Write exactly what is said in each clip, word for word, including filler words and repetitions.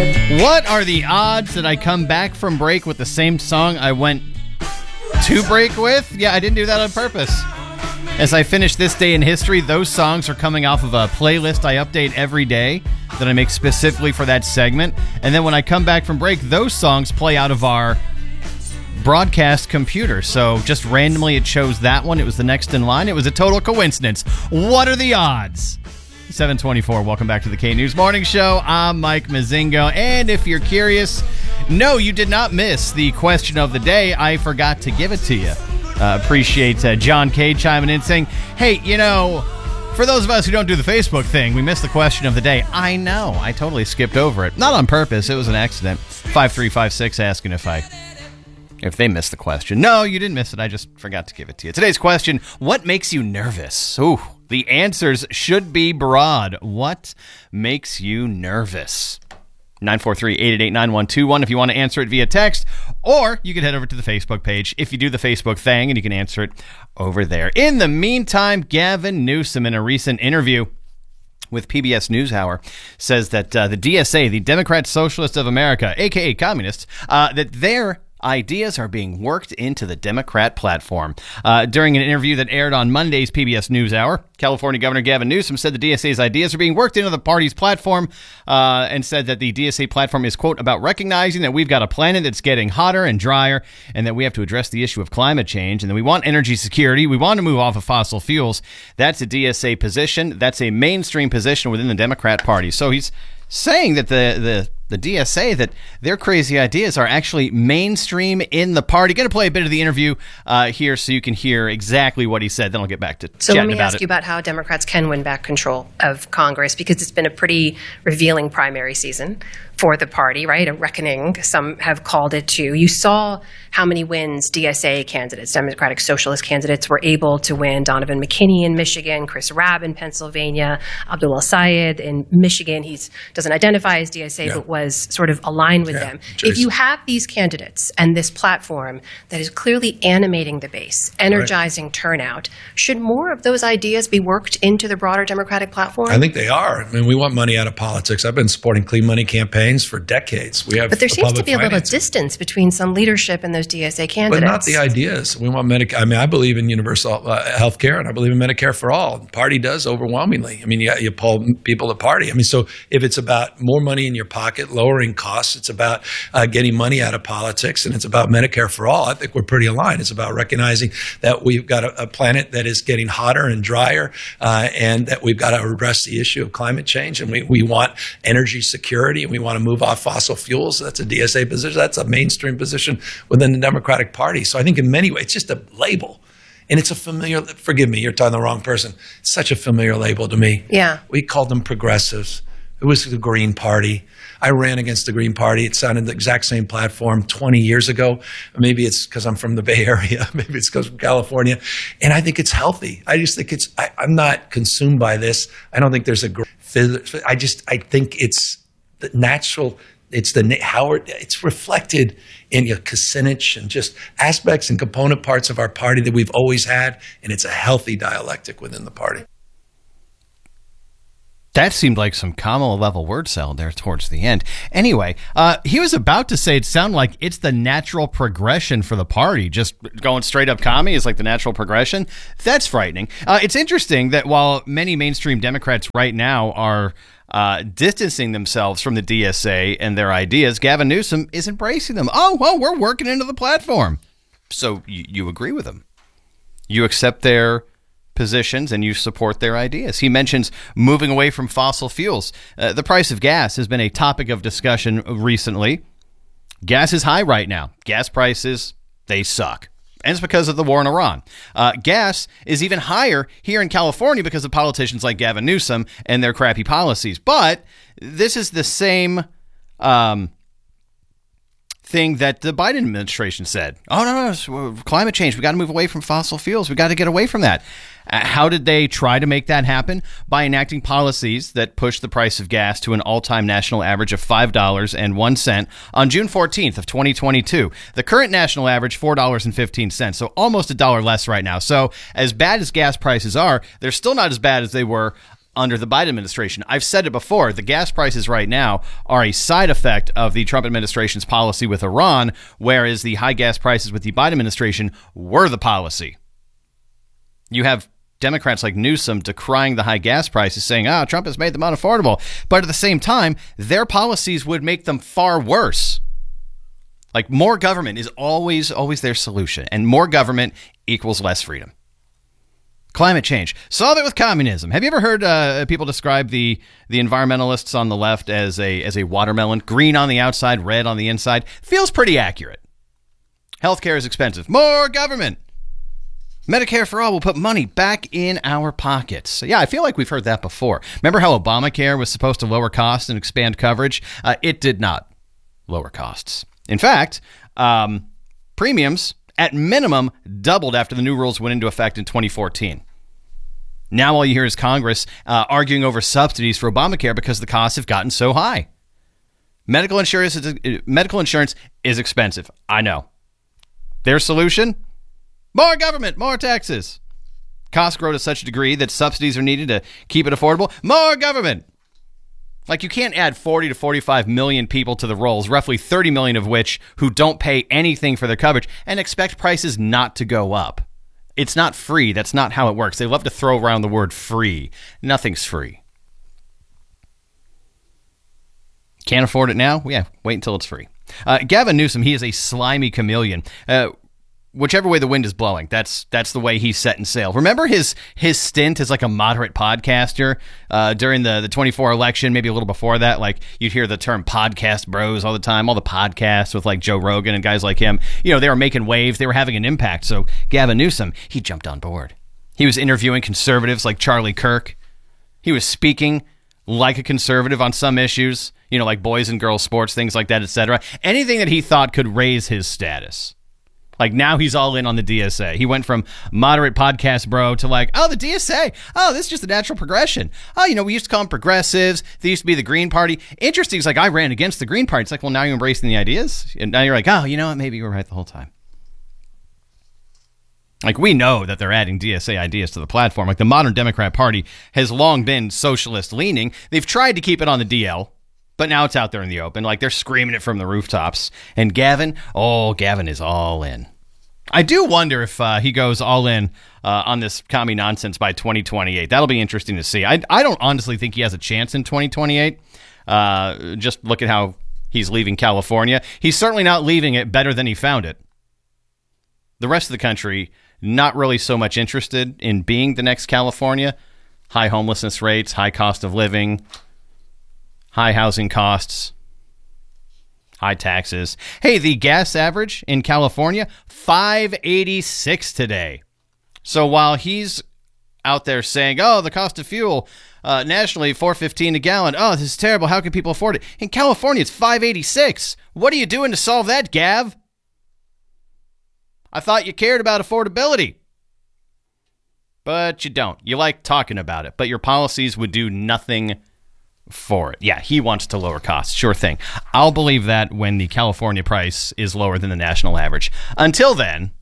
What are the odds that I come back from break with the same song I went to break with? Yeah, I didn't do that on purpose. As I finish this day in history, those songs are coming off of a playlist I update every day that I make specifically for that segment. And then when I come back from break, those songs play out of our broadcast computer. So just randomly it chose that one. It was the next in line. It was a total coincidence. What are the odds? seven twenty-four, welcome back to the K-News Morning Show. I'm Mike Mazingo, and if you're curious, no, you did not miss the question of the day. I forgot to give it to you. Uh, appreciate uh, John K. chiming in saying, hey, you know, for those of us who don't do the Facebook thing, we missed the question of the day. I know, I totally skipped over it. Not on purpose, it was an accident. five three five six asking if I... If they missed the question. No, you didn't miss it. I just forgot to give it to you. Today's question, what makes you nervous? Ooh, the answers should be broad. What makes you nervous? nine four three, eight eight eight, nine one two one if you want to answer it via text, or you can head over to the Facebook page if you do the Facebook thing, and you can answer it over there. In the meantime, Gavin Newsom, in a recent interview with P B S NewsHour, says that uh, the D S A, the Democrat Socialists of America, a k a communists, uh, that they're ideas are being worked into the Democrat platform. Uh, during an interview that aired on Monday's P B S NewsHour, California Governor Gavin Newsom said the D S A's ideas are being worked into the party's platform uh, and said that the D S A platform is, quote, about recognizing that we've got a planet that's getting hotter and drier and that we have to address the issue of climate change and that we want energy security. We want to move off of fossil fuels. That's a D S A position. That's a mainstream position within the Democrat Party. So he's saying that the the the D S A, that their crazy ideas are actually mainstream in the party. Going to play a bit of the interview uh, here so you can hear exactly what he said. Then I'll get back to so chatting about it. So let me ask you about how Democrats can win back control of Congress, because it's been a pretty revealing primary season for the party, right? A reckoning, some have called it to. You saw how many wins D S A candidates, Democratic Socialist candidates, were able to win. Donovan McKinney in Michigan, Chris Rabb in Pennsylvania, Abdul El-Sayed in Michigan. He doesn't identify as D S A, yeah. but was sort of aligned with yeah, them. Jason. If you have these candidates and this platform that is clearly animating the base, energizing right. turnout, should more of those ideas be worked into the broader Democratic platform? I think they are. I mean, we want money out of politics. I've been supporting clean money campaigns for decades. We have, but there seems to be a financing. little distance between some leadership and those D S A candidates. But not the ideas. We want Medicare. I mean, I believe in universal uh, health care, and I believe in Medicare for all. The party does overwhelmingly. I mean, you, you poll people to party. I mean, so if it's about more money in your pocket, lowering costs, it's about uh, getting money out of politics, and it's about Medicare for all, I think we're pretty aligned. It's about recognizing that we've got a, a planet that is getting hotter and drier, uh, and that we've got to address the issue of climate change, and we, we want energy security, and we want to move off fossil fuels. That's a D S A position. That's a mainstream position within the Democratic Party. So I think in many ways, it's just a label. And it's a familiar, forgive me, you're talking to the wrong person. It's such a familiar label to me. Yeah. We called them progressives. It was the Green Party. I ran against the Green Party. It sounded the exact same platform twenty years ago. Maybe it's because I'm from the Bay Area. Maybe it's because I'm from California. And I think it's healthy. I just think it's, I, I'm not consumed by this. I don't think there's a, I just, I think it's the natural, it's the, how it, it's reflected in your Kucinich and just aspects and component parts of our party that we've always had. And it's a healthy dialectic within the party. That seemed like some Kamala-level word salad there towards the end. Anyway, uh, he was about to say it sounded like it's the natural progression for the party. Just going straight up commie is like the natural progression. That's frightening. Uh, it's interesting that while many mainstream Democrats right now are uh, distancing themselves from the D S A and their ideas, Gavin Newsom is embracing them. Oh, well, we're working into the platform. So you, you agree with them. You accept their positions and you support their ideas. He mentions moving away from fossil fuels. Uh, the price of gas has been a topic of discussion recently. Gas is high right now. Gas prices, they suck. And it's because of the war in Iran. Uh, gas is even higher here in California because of politicians like Gavin Newsom and their crappy policies. But this is the same um, thing that the Biden administration said. Oh, no, no, no, climate change. We got to move away from fossil fuels. We got to get away from that. Uh, how did they try to make that happen? By enacting policies that push the price of gas to an all-time national average of five dollars and one cent on June fourteenth of twenty twenty-two. The current national average, four dollars and fifteen cents, so almost a dollar less right now. So as bad as gas prices are, they're still not as bad as they were under the Biden administration. I've said it before, the gas prices right now are a side effect of the Trump administration's policy with Iran, whereas the high gas prices with the Biden administration were the policy. You have Democrats like Newsom decrying the high gas prices, saying, ah, Trump has made them unaffordable. But at the same time, their policies would make them far worse. Like, more government is always, always their solution. And more government equals less freedom. Climate change. Solve it with communism. Have you ever heard uh, people describe the the environmentalists on the left as a as a watermelon? Green on the outside, red on the inside. Feels pretty accurate. Healthcare is expensive. More government. Medicare for all will put money back in our pockets. So yeah, I feel like we've heard that before. Remember how Obamacare was supposed to lower costs and expand coverage? Uh, it did not lower costs. In fact, um, premiums at minimum doubled after the new rules went into effect in twenty fourteen. Now all you hear is Congress uh, arguing over subsidies for Obamacare because the costs have gotten so high. Medical insurance is, uh, medical insurance is expensive. I know. Their solution? More government, more taxes. Costs grow to such a degree that subsidies are needed to keep it affordable. More government. Like, you can't add forty to forty-five million people to the rolls, roughly thirty million of which who don't pay anything for their coverage, and expect prices not to go up. It's not free. That's not how it works. They love to throw around the word free. Nothing's free. Can't afford it now? Yeah, wait until it's free. Uh, Gavin Newsom, he is a slimy chameleon. Uh, Whichever way the wind is blowing, that's that's the way he's setting sail. Remember his his stint as like a moderate podcaster uh, during the, the twenty-four election, maybe a little before that? Like, you'd hear the term podcast bros all the time, all the podcasts with like Joe Rogan and guys like him. You know, they were making waves. They were having an impact. So Gavin Newsom, he jumped on board. He was interviewing conservatives like Charlie Kirk. He was speaking like a conservative on some issues, you know, like boys and girls sports, things like that, et cetera. Anything that he thought could raise his status. Like, now he's all in on the D S A. He went from moderate podcast bro to like, oh, the D S A. Oh, this is just a natural progression. Oh, you know, we used to call them progressives. They used to be the Green Party. Interesting. It's like, I ran against the Green Party. It's like, well, now you're embracing the ideas. And now you're like, oh, you know what? Maybe you were right the whole time. Like, we know that they're adding D S A ideas to the platform. Like, the modern Democrat Party has long been socialist leaning. They've tried to keep it on the D L, but now it's out there in the open. Like, they're screaming it from the rooftops. And Gavin, oh, Gavin is all in. I do wonder if uh, he goes all in uh, on this commie nonsense by twenty twenty-eight. That'll be interesting to see. I, I don't honestly think he has a chance in twenty twenty-eight. Uh, just look at how he's leaving California. He's certainly not leaving it better than he found it. The rest of the country, not really so much interested in being the next California. High homelessness rates, high cost of living, high housing costs. High taxes. Hey, the gas average in California, five eighty-six today. So while he's out there saying, oh, the cost of fuel uh, nationally, four fifteen a gallon. Oh, this is terrible. How can people afford it? In California, it's five eighty-six. What are you doing to solve that, Gav? I thought you cared about affordability. But you don't. You like talking about it, but your policies would do nothing for it. Yeah, he wants to lower costs. Sure thing. I'll believe that when the California price is lower than the national average. Until then.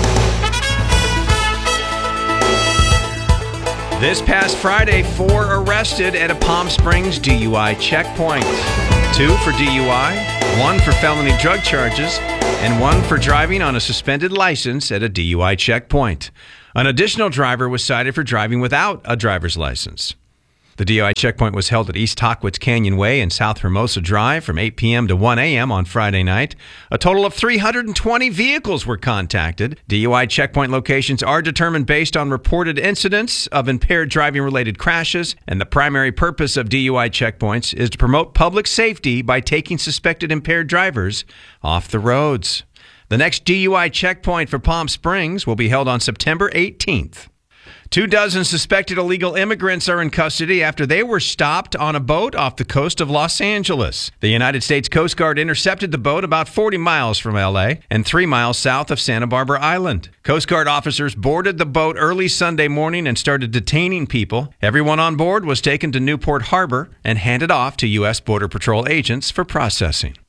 This past Friday, four arrested at a Palm Springs D U I checkpoint. Two for D U I, one for felony drug charges, and one for driving on a suspended license at a D U I checkpoint. An additional driver was cited for driving without a driver's license. The D U I checkpoint was held at East Tahquitz Canyon Way and South Hermosa Drive from eight p.m. to one a.m. on Friday night. A total of three hundred twenty vehicles were contacted. D U I checkpoint locations are determined based on reported incidents of impaired driving-related crashes, and the primary purpose of D U I checkpoints is to promote public safety by taking suspected impaired drivers off the roads. The next D U I checkpoint for Palm Springs will be held on September eighteenth. Two dozen suspected illegal immigrants are in custody after they were stopped on a boat off the coast of Los Angeles. The United States Coast Guard intercepted the boat about forty miles from L A and three miles south of Santa Barbara Island. Coast Guard officers boarded the boat early Sunday morning and started detaining people. Everyone on board was taken to Newport Harbor and handed off to U S Border Patrol agents for processing.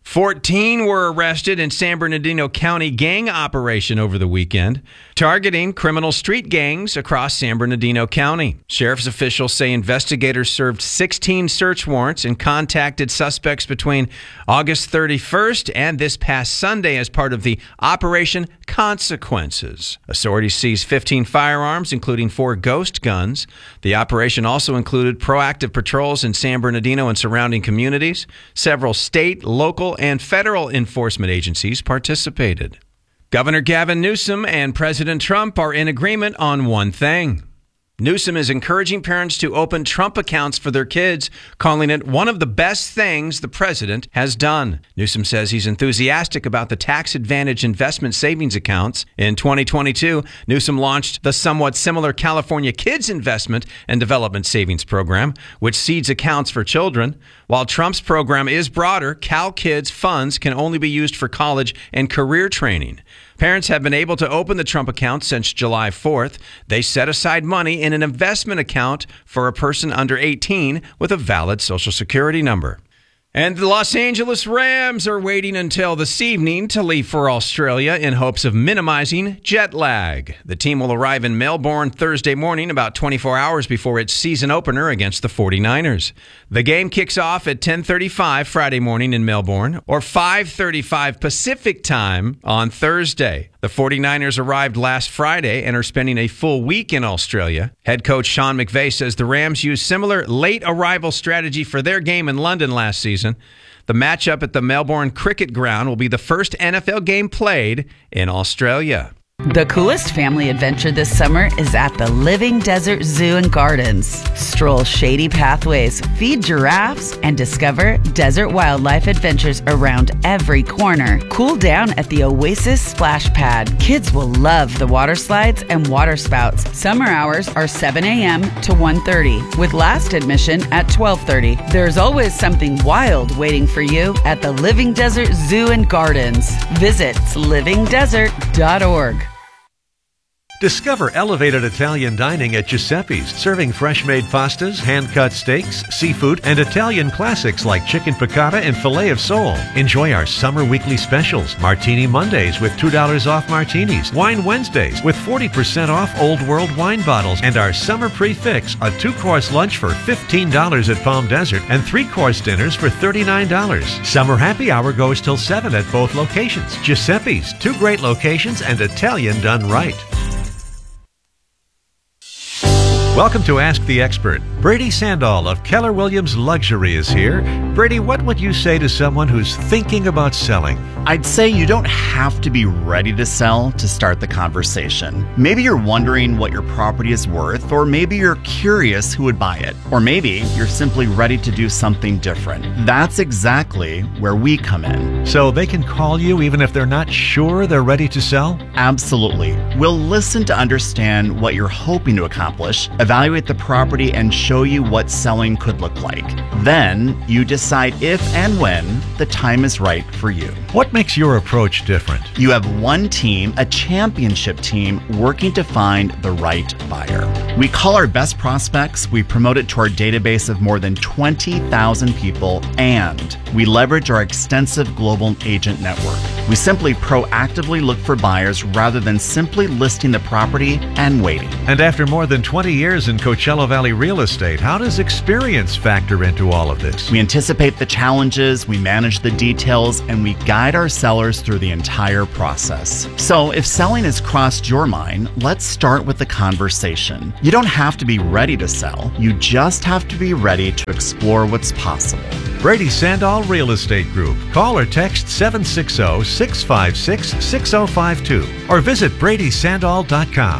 fourteen were arrested in San Bernardino County gang operation over the weekend, targeting criminal street gangs across San Bernardino County. Sheriff's officials say investigators served sixteen search warrants and contacted suspects between August thirty-first and this past Sunday as part of the Operation Consequences. Authorities seized fifteen firearms, including four ghost guns. The operation also included proactive patrols in San Bernardino and surrounding communities. Several state, local, and federal enforcement agencies participated. Governor Gavin Newsom and President Trump are in agreement on one thing. Newsom is encouraging parents to open Trump accounts for their kids, calling it one of the best things the president has done. Newsom says he's enthusiastic about the tax advantage investment savings accounts. In twenty twenty-two, Newsom launched the somewhat similar California Kids Investment and Development Savings Program, which seeds accounts for children. While Trump's program is broader, Cal Kids funds can only be used for college and career training. Parents have been able to open the Trump account since July fourth. They set aside money in an investment account for a person under eighteen with a valid Social Security number. And the Los Angeles Rams are waiting until this evening to leave for Australia in hopes of minimizing jet lag. The team will arrive in Melbourne Thursday morning, about twenty-four hours before its season opener against the forty-niners. The game kicks off at ten thirty-five Friday morning in Melbourne, or five thirty-five Pacific time on Thursday. The forty-niners arrived last Friday and are spending a full week in Australia. Head coach Sean McVay says the Rams used similar late arrival strategy for their game in London last season. The matchup at the Melbourne Cricket Ground will be the first N F L game played in Australia. The coolest family adventure this summer is at the Living Desert Zoo and Gardens. Stroll shady pathways, feed giraffes, and discover desert wildlife adventures around every corner. Cool down at the Oasis Splash Pad. Kids will love the water slides and water spouts. Summer hours are seven a.m. to one thirty, with last admission at twelve thirty. There's always something wild waiting for you at the Living Desert Zoo and Gardens. Visit living desert dot org. Discover elevated Italian dining at Giuseppe's, serving fresh-made pastas, hand-cut steaks, seafood, and Italian classics like chicken piccata and filet of sole. Enjoy our summer weekly specials, Martini Mondays with two dollars off martinis, Wine Wednesdays with forty percent off Old World wine bottles, and our summer prefix, a two-course lunch for fifteen dollars at Palm Desert and three-course dinners for thirty-nine dollars. Summer happy hour goes till seven at both locations. Giuseppe's, two great locations and Italian done right. Welcome to Ask the Expert. Brady Sandall of Keller Williams Luxury is here. Brady, what would you say to someone who's thinking about selling? I'd say you don't have to be ready to sell to start the conversation. Maybe you're wondering what your property is worth, or maybe you're curious who would buy it, or maybe you're simply ready to do something different. That's exactly where we come in. So they can call you even if they're not sure they're ready to sell? Absolutely. We'll listen to understand what you're hoping to accomplish, evaluate the property, and show you what selling could look like. Then you decide if and when the time is right for you. What makes your approach different? You have one team, a championship team, working to find the right buyer. We call our best prospects, we promote it to our database of more than twenty thousand people, and we leverage our extensive global agent network. We simply proactively look for buyers rather than simply listing the property and waiting. And after more than twenty years in Coachella Valley real estate, how does experience factor into all of this? We anticipate the challenges, we manage the details, and we guide our sellers through the entire process. So if selling has crossed your mind, let's start with the conversation. You don't have to be ready to sell. You just have to be ready to explore what's possible. Brady Sandall Real Estate Group. Call or text seven six zero, six five six, six zero five two or visit brady sandall dot com.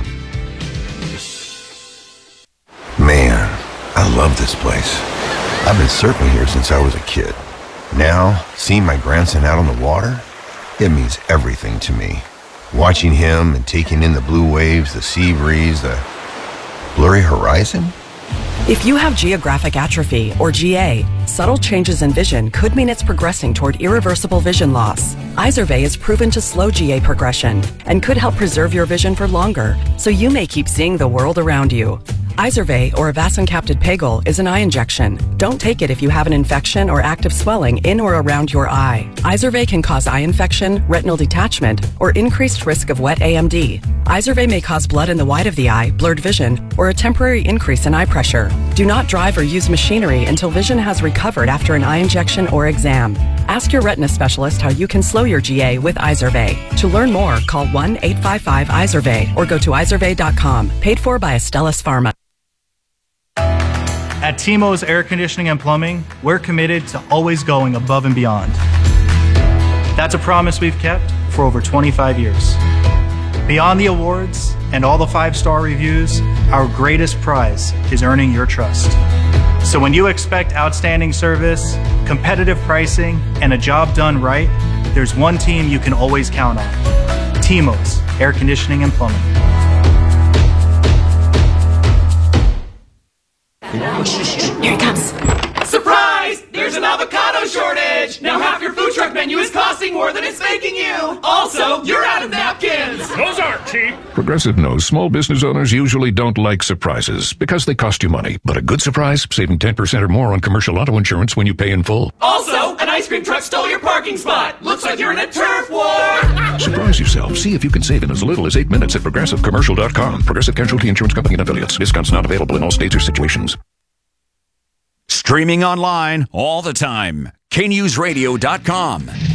Man, I love this place. I've been surfing here since I was a kid. Now, seeing my grandson out on the water, it means everything to me. Watching him and taking in the blue waves, the sea breeze, the blurry horizon. If you have geographic atrophy, or G A, subtle changes in vision could mean it's progressing toward irreversible vision loss. Izervay is proven to slow G A progression and could help preserve your vision for longer, so you may keep seeing the world around you. Izervay, or avacincaptad pegol, is an eye injection. Don't take it if you have an infection or active swelling in or around your eye. Izervay can cause eye infection, retinal detachment, or increased risk of wet A M D. Izervay may cause blood in the white of the eye, blurred vision, or a temporary increase in eye pressure. Do not drive or use machinery until vision has recovered after an eye injection or exam. Ask your retina specialist how you can slow your G A with Izervay. To learn more, call one eight five five Izervay or go to izervay dot com. Paid for by Astellas Pharma. At T-Mo's Air Conditioning and Plumbing, we're committed to always going above and beyond. That's a promise we've kept for over twenty-five years. Beyond the awards and all the five-star reviews, our greatest prize is earning your trust. So when you expect outstanding service, competitive pricing, and a job done right, there's one team you can always count on. T-Mo's Air Conditioning and Plumbing. Here it comes. Surprise! There's an avocado shortage! Now half your food truck menu is costing more than it's making you! Also, you're out of napkins! Those aren't cheap! Progressive knows small business owners usually don't like surprises because they cost you money. But a good surprise, saving ten percent or more on commercial auto insurance when you pay in full. Also, an ice cream truck stole your parking spot! Looks like you're in a turf war! Surprise yourself. See if you can save in as little as eight minutes at progressive commercial dot com. Progressive Casualty Insurance Company and affiliates. Discounts not available in all states or situations. Streaming online all the time. K News Radio dot com.